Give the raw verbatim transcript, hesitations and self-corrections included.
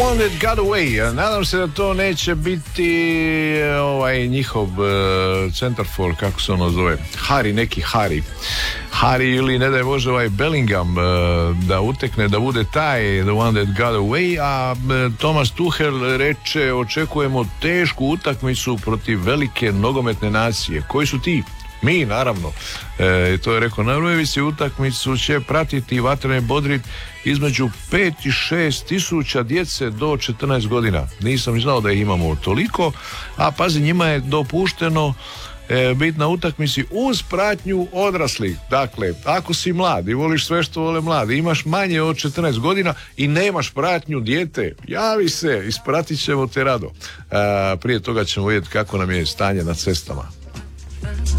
One That Got Away. Nadam se da to neće biti ovaj njihov uh, centarfor, kako se ono zove, Harry, neki Harry Harry ili ne daj Bože ovaj Bellingham uh, da utekne da bude taj The One That Got Away, a uh, Thomas Tuchel reče očekujemo tešku utakmicu protiv velike nogometne nacije. Koji su ti? Mi, naravno. E, to je rekao na Vrujevici. Utakmicu će pratiti vatrene bodrit između pet i šest tisuća djece do četrnaest godina. Nisam znao da ih imamo toliko, a pazi, njima je dopušteno e, biti na utakmici uz pratnju odraslih. Dakle, ako si mlad i voliš sve što vole mladi, imaš manje od četrnaest godina i nemaš pratnju dijete, javi se, ispratit ćemo te rado. E, prije toga ćemo vidjeti kako nam je stanje na cestama.